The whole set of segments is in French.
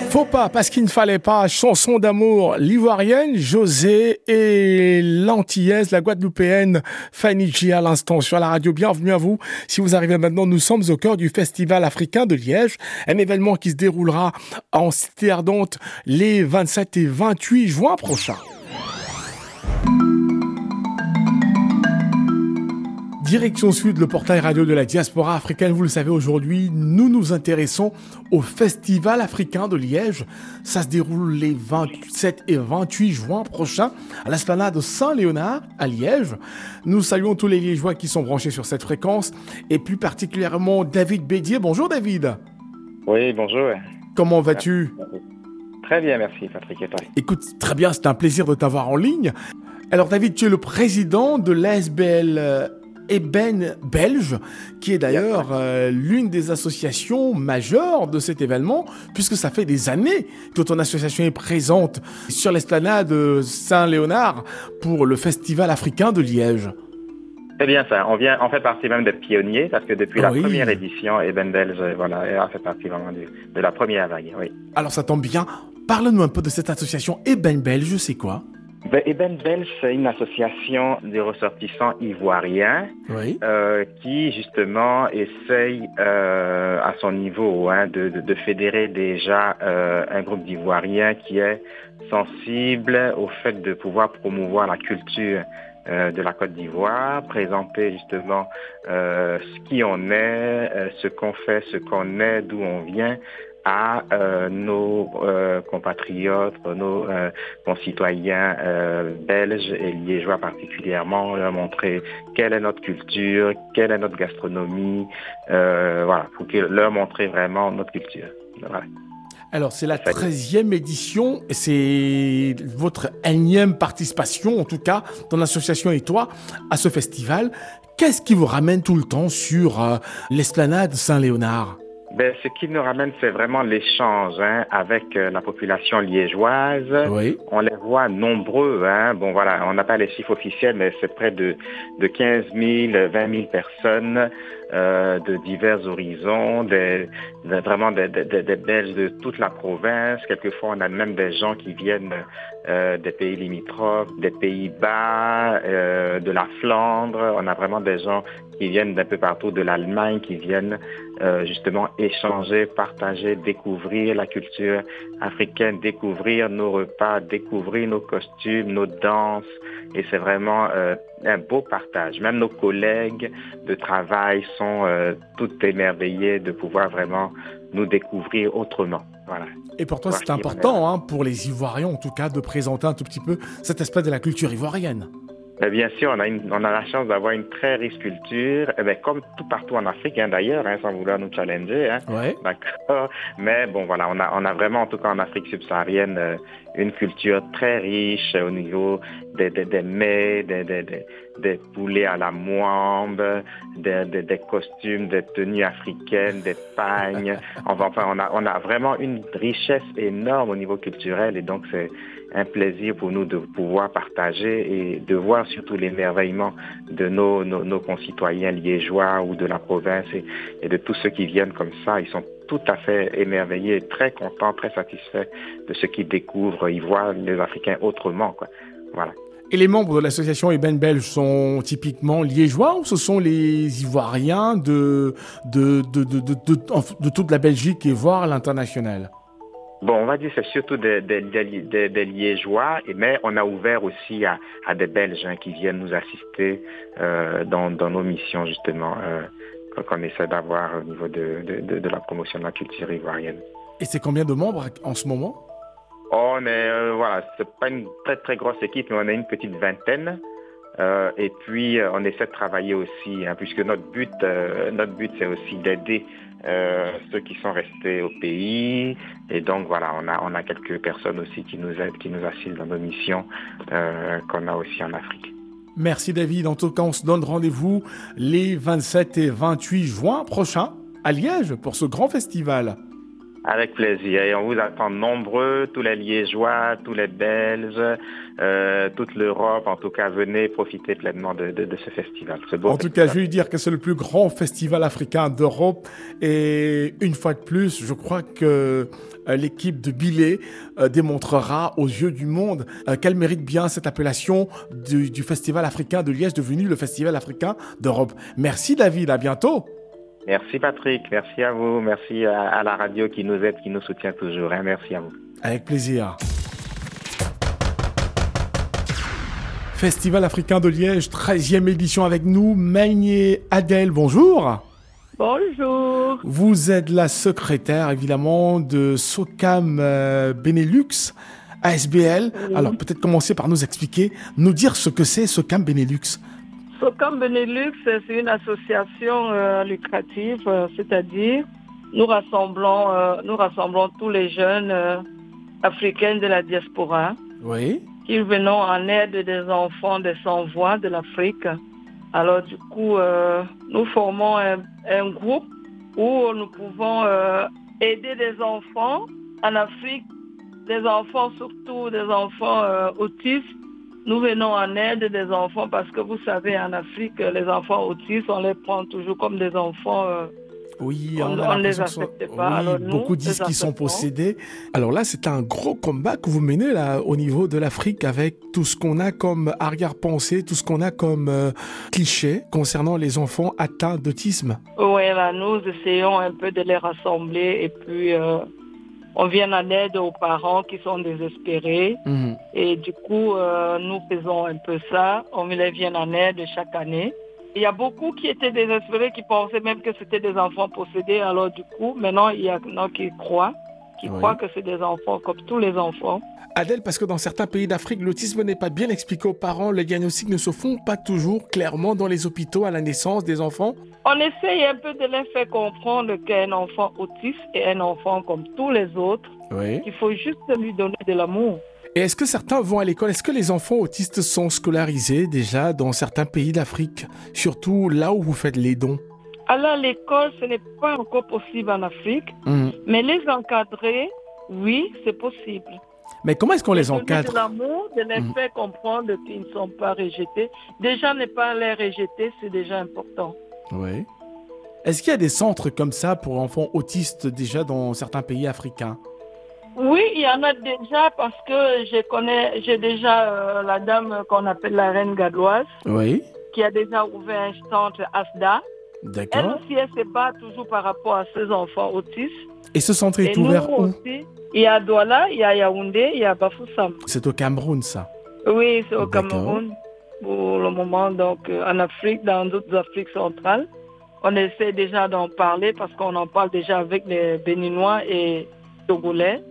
Faut pas, parce qu'il ne fallait pas, chanson d'amour, l'ivoirienne, José et l'antillaise, la guadeloupéenne, Fanny G à l'instant sur la radio. Bienvenue à vous. Si vous arrivez maintenant, nous sommes au cœur du Festival africain de Liège, un événement qui se déroulera en Cité Ardente les 27 et 28 juin prochains. Direction Sud, le portail radio de la diaspora africaine. Vous le savez, aujourd'hui, nous nous intéressons au Festival africain de Liège. Ça se déroule les 27 et 28 juin prochains à l'esplanade de Saint-Léonard à Liège. Nous saluons tous les Liégeois qui sont branchés sur cette fréquence et plus particulièrement David Bédier. Bonjour David. Oui, bonjour. Comment vas-tu ? Très bien, merci Patrick. Et toi ? Écoute, très bien, c'est un plaisir de t'avoir en ligne. Alors David, tu es le président de l'ASBL Eben Belge, qui est d'ailleurs l'une des associations majeures de cet événement, puisque ça fait des années que ton association est présente sur l'esplanade Saint-Léonard pour le Festival africain de Liège. C'est bien ça, on fait partie même des pionniers, parce que depuis la première édition, Eben Belge, voilà, a fait partie vraiment de la première vague, oui. Alors ça tombe bien, parle-nous un peu de cette association Eben Belge, c'est quoi ? Eben Belge, c'est une association de ressortissants ivoiriens qui justement essaye à son niveau de fédérer déjà un groupe d'Ivoiriens qui est sensible au fait de pouvoir promouvoir la culture de la Côte d'Ivoire, présenter justement qui on est, ce qu'on fait, ce qu'on est, d'où on vient, à nos compatriotes, nos concitoyens belges et liégeois particulièrement, leur montrer quelle est notre culture, quelle est notre gastronomie, pour leur montrer vraiment notre culture. Voilà. Alors, c'est la 13e édition, c'est votre énième participation, en tout cas, dans l'association et toi, à ce festival. Qu'est-ce qui vous ramène tout le temps sur l'esplanade Saint-Léonard ? Ce qui nous ramène, c'est vraiment l'échange avec la population liégeoise. Oui. On les voit nombreux. Bon, voilà, on n'a pas les chiffres officiels, mais c'est près de 15 000, 20 000 personnes de divers horizons, vraiment des Belges de toute la province. Quelquefois, on a même des gens qui viennent des pays limitrophes, des Pays-Bas, de la Flandre. On a vraiment des gens qui viennent d'un peu partout de l'Allemagne, qui viennent justement échanger, partager, découvrir la culture africaine, découvrir nos repas, découvrir nos costumes, nos danses. Et c'est vraiment un beau partage. Même nos collègues de travail sont tout émerveillés de pouvoir vraiment nous découvrir autrement. Voilà. Et pour toi, c'est important pour les Ivoiriens, en tout cas, de présenter un tout petit peu cet aspect de la culture ivoirienne. Bien sûr, on a la chance d'avoir une très riche culture, comme tout partout en Afrique d'ailleurs, sans vouloir nous challenger. D'accord. Mais bon, voilà, on a vraiment, en tout cas en Afrique subsaharienne, une culture très riche au niveau des mets, des poulets à la moambe, des costumes, des tenues africaines, des pagnes. On a vraiment une richesse énorme au niveau culturel et donc c'est un plaisir pour nous de pouvoir partager et de voir surtout l'émerveillement de nos concitoyens liégeois ou de la province et de tous ceux qui viennent comme ça. Ils sont tout à fait émerveillés, très contents, très satisfaits de ce qu'ils découvrent. Ils voient les Africains autrement, quoi. Voilà. Et les membres de l'association Eben Belge sont typiquement liégeois ou ce sont les Ivoiriens de toute la Belgique et voire l'international ? Bon, on va dire que c'est surtout des Liégeois, mais on a ouvert aussi à des Belges qui viennent nous assister dans nos missions justement qu'on essaie d'avoir au niveau de la promotion de la culture ivoirienne. Et c'est combien de membres en ce moment ? On est c'est pas une très très grosse équipe, mais on est une petite vingtaine. Et puis on essaie de travailler aussi, puisque notre but c'est aussi d'aider ceux qui sont restés au pays. Et donc voilà, on a quelques personnes aussi qui nous aident, qui nous assistent dans nos missions qu'on a aussi en Afrique. Merci David. En tout cas, on se donne rendez-vous les 27 et 28 juin prochains à Liège pour ce grand festival. Avec plaisir. Et on vous attend nombreux, tous les Liégeois, tous les Belges, toute l'Europe. En tout cas, venez profiter pleinement de ce festival. En tout cas, je vais lui dire que c'est le plus grand festival africain d'Europe. Et une fois de plus, je crois que l'équipe de Bilé démontrera aux yeux du monde qu'elle mérite bien cette appellation du Festival africain de Liège, devenu le Festival africain d'Europe. Merci David, à bientôt. Merci Patrick, merci à vous, merci à la radio qui nous aide, qui nous soutient toujours. Hein. Merci à vous. Avec plaisir. Festival africain de Liège, 13e édition avec nous. Maïné Adèle, bonjour. Bonjour. Vous êtes la secrétaire, évidemment, de SOCAM Benelux, ASBL. Oui. Alors, peut-être commencer par nous expliquer, nous dire ce que c'est SOCAM Benelux. SOCAM Benelux, c'est une association lucrative, c'est-à-dire nous rassemblons tous les jeunes africains de la diaspora. Oui. Qui venons en aide des enfants des sans-voix de l'Afrique. Alors du coup, nous formons un groupe où nous pouvons aider des enfants en Afrique, des enfants surtout des enfants autistes. Nous venons en aide des enfants parce que vous savez, en Afrique, les enfants autistes, on les prend toujours comme des enfants... Oui, on ne les accepte pas. Oui, alors, nous, beaucoup disent qu'ils sont possédés. Alors là, c'est un gros combat que vous menez là, au niveau de l'Afrique avec tout ce qu'on a comme arrière-pensée, tout ce qu'on a comme cliché concernant les enfants atteints d'autisme. Oui, là, nous essayons un peu de les rassembler et puis on vient en aide aux parents qui sont désespérés. Mmh. Et du coup, nous faisons un peu ça. On les vient en aide chaque année. Il y a beaucoup qui étaient désespérés, qui pensaient même que c'était des enfants possédés. Alors du coup, maintenant, il y en a qui croient que c'est des enfants comme tous les enfants. Adèle, parce que dans certains pays d'Afrique, l'autisme n'est pas bien expliqué aux parents. Les diagnostics ne se font pas toujours clairement dans les hôpitaux à la naissance des enfants. On essaye un peu de leur faire comprendre qu'un enfant autiste est un enfant comme tous les autres. Oui. Il faut juste lui donner de l'amour. Et est-ce que certains vont à l'école? Est-ce que les enfants autistes sont scolarisés déjà dans certains pays d'Afrique, surtout là où vous faites les dons? Alors l'école, ce n'est pas encore possible en Afrique, mais les encadrer, oui, c'est possible. Mais comment est-ce qu'on les encadre? De l'amour, de les faire comprendre qu'ils ne sont pas rejetés. Déjà, ne pas les rejeter, c'est déjà important. Oui. Est-ce qu'il y a des centres comme ça pour enfants autistes déjà dans certains pays africains? Oui, il y en a déjà parce que j'ai déjà la dame qu'on appelle la reine gadoise, oui, qui a déjà ouvert un centre ASDA. D'accord. Elle aussi, elle se bat toujours par rapport à ses enfants autistes. Et ce centre est ouvert où? Aussi, il y a Douala, il y a Yaoundé, il y a Bafoussam. C'est au Cameroun, ça? Oui, c'est au Cameroun pour le moment. Donc, en Afrique, dans d'autres Afriques centrales, on essaie déjà d'en parler parce qu'on en parle déjà avec les Béninois et Togolais.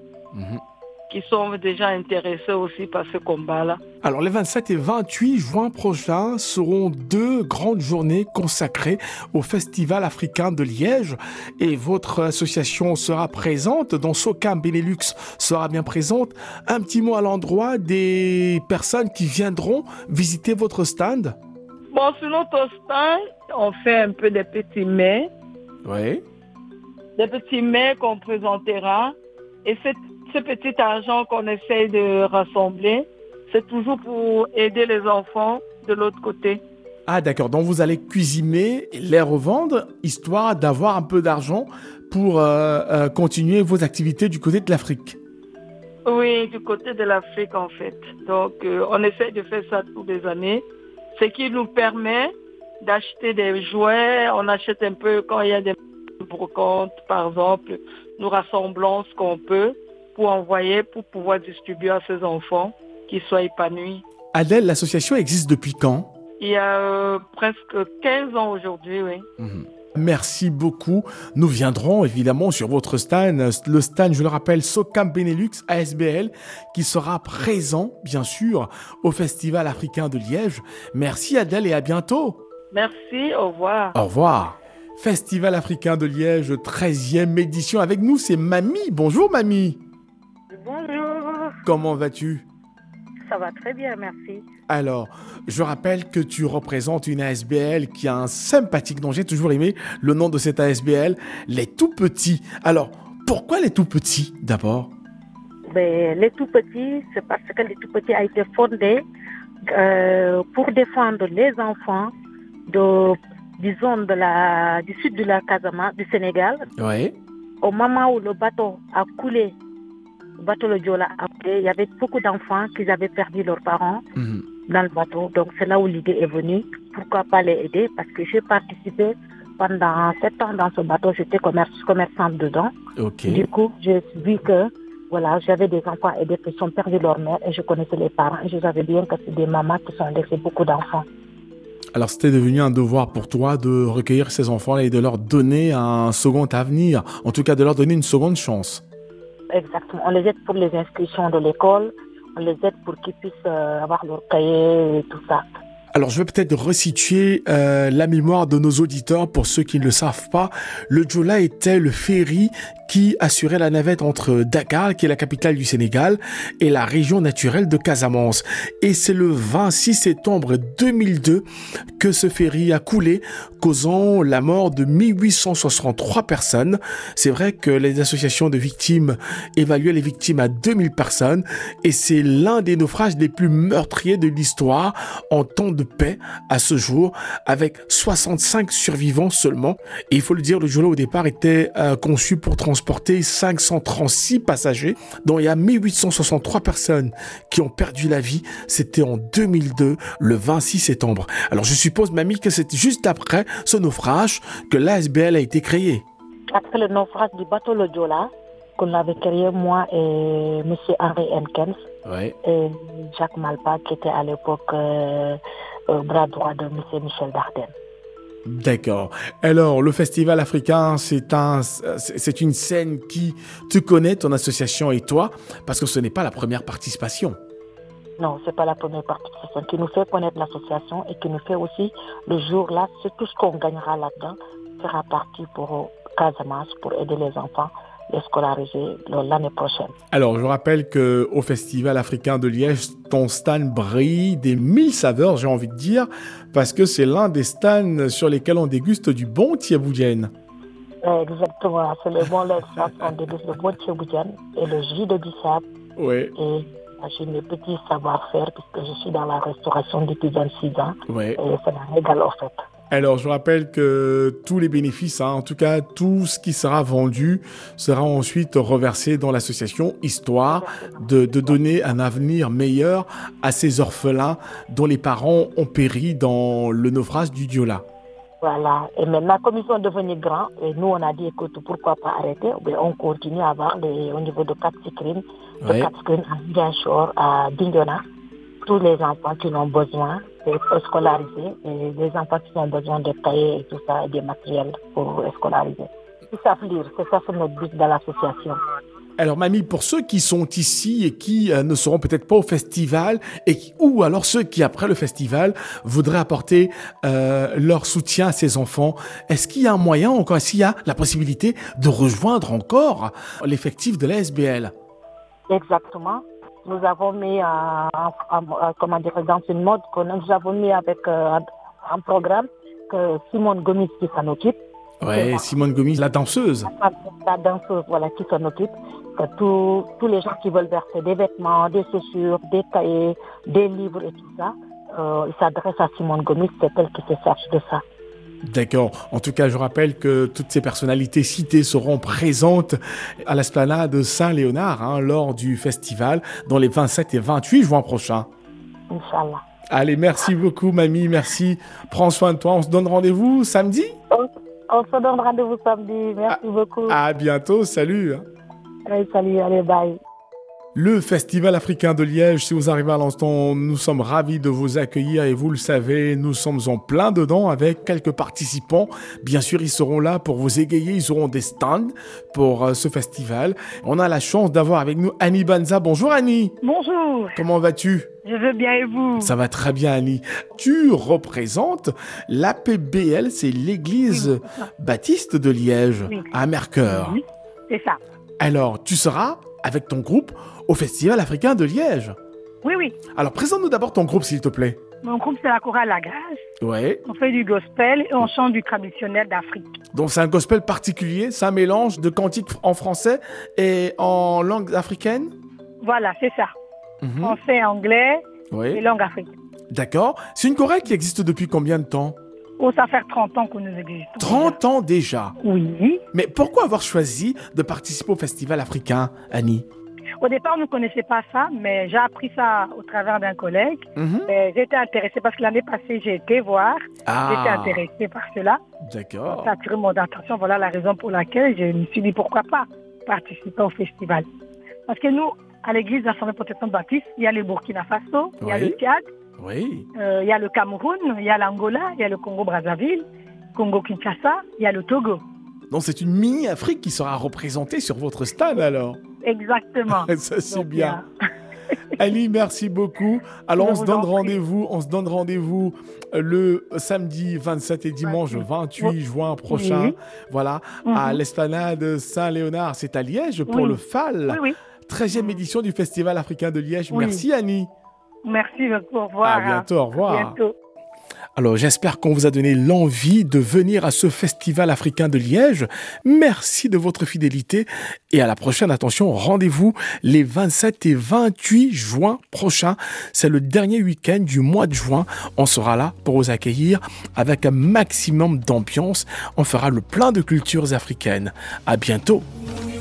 Qui sont déjà intéressés aussi par ce combat-là. Alors, les 27 et 28 juin prochains seront 2 grandes journées consacrées au Festival africain de Liège. Et votre association sera présente, dont SOCAM Benelux sera bien présente. Un petit mot à l'endroit des personnes qui viendront visiter votre stand? Bon, sur notre stand, on fait un peu des petits mets. Oui. Des petits mets qu'on présentera. Et ce petit argent qu'on essaye de rassembler, c'est toujours pour aider les enfants de l'autre côté. Ah d'accord, donc vous allez cuisiner, les revendre, histoire d'avoir un peu d'argent pour continuer vos activités du côté de l'Afrique. Oui, du côté de l'Afrique en fait. Donc on essaye de faire ça toutes les années, ce qui nous permet d'acheter des jouets. On achète un peu quand il y a des brocantes par exemple, nous rassemblons ce qu'on peut pour envoyer, pour pouvoir distribuer à ces enfants qui soient épanouis. Adèle, l'association existe depuis quand? Il y a presque 15 ans aujourd'hui, oui. Merci beaucoup. Nous viendrons évidemment sur votre stand, le stand, je le rappelle, SOCAM Benelux ASBL, qui sera présent, bien sûr, au Festival africain de Liège. Merci Adèle et à bientôt. Merci, au revoir. Au revoir. Festival africain de Liège, 13e édition. Avec nous, c'est Mamie. Bonjour Mamie. Bonjour. Comment vas-tu? Ça va très bien, merci. Alors, je rappelle que tu représentes une ASBL qui a un sympathique nom. J'ai toujours aimé le nom de cette ASBL, les tout petits. Alors, Pourquoi les tout-petits d'abord? Les tout-petits, c'est parce que les tout-petits a été fondé pour défendre les enfants disons, du sud de la Casamance, du Sénégal. Oui. Au moment où le bateau a coulé, le bateau le Joola a coulé, il y avait beaucoup d'enfants qui avaient perdu leurs parents dans le bateau. Donc c'est là où l'idée est venue. Pourquoi pas les aider? Parce que j'ai participé pendant 7 ans dans ce bateau, j'étais commerçante dedans. Okay. Du coup, j'ai vu que j'avais des enfants aidés qui sont perdus leur mère et je connaissais les parents et je savais bien que c'est des mamans qui sont laissées beaucoup d'enfants. Alors c'était devenu un devoir pour toi de recueillir ces enfants-là et de leur donner un second avenir, en tout cas de leur donner une seconde chance. Exactement, on les aide pour les inscriptions de l'école, on les aide pour qu'ils puissent avoir leur cahier et tout ça. Alors, je vais peut-être resituer la mémoire de nos auditeurs pour ceux qui ne le savent pas. Le Joola était le ferry qui assurait la navette entre Dakar, qui est la capitale du Sénégal, et la région naturelle de Casamance. Et c'est le 26 septembre 2002 que ce ferry a coulé, causant la mort de 1863 personnes. C'est vrai que les associations de victimes évaluaient les victimes à 2000 personnes, et c'est l'un des naufrages les plus meurtriers de l'histoire en temps de paix à ce jour, avec 65 survivants seulement. Et il faut le dire, le Joola au départ était conçu pour transporter 536 passagers, dont il y a 1863 personnes qui ont perdu la vie. C'était en 2002, le 26 septembre. Alors je suppose, mamie, que c'est juste après ce naufrage que l'ASBL a été créée. Après le naufrage du bateau le Joola, qu'on avait créé moi et M. Henri Henkens, ouais, et Jacques Malpa, qui était à l'époque bras droit de M. Michel Dardenne. D'accord. Alors, le Festival africain, c'est une scène qui te connaît, ton association et toi, parce que ce n'est pas la première participation. Non, c'est pas la première participation. Qui nous fait connaître l'association et qui nous fait aussi, le jour-là, c'est tout ce qu'on gagnera là-dedans, sera parti pour Casamance, pour aider les enfants, les scolariser l'année prochaine. Alors, je rappelle qu'au Festival africain de Liège, ton stand brille des 1000 saveurs, j'ai envie de dire, parce que c'est l'un des stands sur lesquels on déguste du bon thieboudienne. Exactement, c'est le bon lait, on déguste le bon thieboudienne et le jus de bissap. Oui. Et j'ai mes petits savoir-faire, puisque je suis dans la restauration depuis 26 ans. Oui. Et ça m'a régalé en fait. Alors, je rappelle que tous les bénéfices, en tout cas tout ce qui sera vendu, sera ensuite reversé dans l'association, histoire de donner un avenir meilleur à ces orphelins dont les parents ont péri dans le naufrage du Joola. Voilà. Et maintenant, comme ils sont devenus grands, et nous, on a dit, écoute, pourquoi pas arrêter? On continue à avoir au niveau de Cap Skirring, ouais, à Ziguinchor, à Bignona, tous les enfants qui ont besoin d'être scolarisés et les enfants qui ont besoin de cahiers et tout ça, et des matériels pour scolariser. Ils savent lire, c'est ça, c'est notre but dans l'association. Alors, mamie, pour ceux qui sont ici et qui ne seront peut-être pas au festival, ou alors ceux qui, après le festival, voudraient apporter leur soutien à ces enfants, est-ce qu'il y a un moyen encore, est-ce qu'il y a la possibilité de rejoindre encore l'effectif de l'ASBL? Exactement. Nous avons mis dans une mode que nous avons mis avec un programme que Simone Gomis qui s'en occupe. Oui, Simone Gomis, la danseuse. La danseuse, voilà, qui s'en occupe. Que tous les gens qui veulent verser des vêtements, des chaussures, des cahiers, des livres et tout ça, ils s'adressent à Simone Gomis, c'est elle qui se charge de ça. D'accord. En tout cas, je rappelle que toutes ces personnalités citées seront présentes à l'esplanade de Saint-Léonard lors du festival dans les 27 et 28 juin prochains. Inch'Allah. Allez, merci beaucoup, mamie, merci. Prends soin de toi. On se donne rendez-vous samedi? On se donne rendez-vous samedi. Merci beaucoup. À bientôt. Salut. Allez, salut. Allez, bye. Le Festival africain de Liège, si vous arrivez à l'instant, nous sommes ravis de vous accueillir et vous le savez, nous sommes en plein dedans avec quelques participants. Bien sûr, ils seront là pour vous égayer, ils auront des stands pour ce festival. On a la chance d'avoir avec nous Annie Banza. Bonjour Annie. Bonjour. Comment vas-tu? Je vais bien et vous? Ça va très bien Annie. Tu représentes l'APBL, c'est l'église baptiste de Liège, à Mercœur. Oui, c'est ça. Alors, tu seras avec ton groupe au Festival africain de Liège. Oui. Alors, présente-nous d'abord ton groupe, s'il te plaît. Mon groupe, c'est la chorale La Grâce. Ouais. On fait du gospel et on chante du traditionnel d'Afrique. Donc c'est un gospel particulier, c'est un mélange de cantiques en français et en langue africaine? Voilà, c'est ça. Français, anglais et langue africaine. D'accord. C'est une chorale qui existe depuis combien de temps? Oh, ça fait 30 ans que nous existons. 30 ans déjà? Oui. Mais pourquoi avoir choisi de participer au Festival africain, Annie? Au départ, on ne connaissait pas ça, mais j'ai appris ça au travers d'un collègue. J'ai été intéressée parce que l'année passée, j'ai été voir. J'étais intéressée par cela. D'accord. Ça a attiré mon attention. Voilà la raison pour laquelle je me suis dit pourquoi pas participer au festival. Parce que nous, à l'église d'Assemblée protestante baptiste, il y a le Burkina Faso, il y a le Tchad, il y a le Cameroun, il y a l'Angola, il y a le Congo-Brazzaville, Congo-Kinshasa, il y a le Togo. Donc c'est une mini-Afrique qui sera représentée sur votre stade alors? Exactement. Ça c'est bien. Ali, merci beaucoup. Alors on se donne rendez-vous le samedi 27 et dimanche 28 juin prochain. Voilà, à l'Esplanade Saint-Léonard, c'est à Liège pour le FAL. 13e édition du Festival africain de Liège. Merci Annie. Merci beaucoup. Au revoir. À bientôt. Au revoir. À bientôt. Alors, j'espère qu'on vous a donné l'envie de venir à ce Festival africain de Liège. Merci de votre fidélité et à la prochaine. Attention, rendez-vous les 27 et 28 juin prochains. C'est le dernier week-end du mois de juin. On sera là pour vous accueillir avec un maximum d'ambiance. On fera le plein de cultures africaines. À bientôt.